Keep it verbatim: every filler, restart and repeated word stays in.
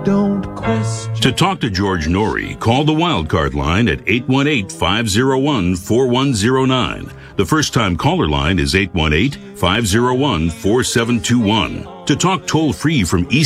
don't question. To talk to George Norrie, call the Wildcard line at eight one eight, five oh one, four one oh nine. The first-time caller line is eight one eight, five oh one, four seven two one. To talk toll-free from East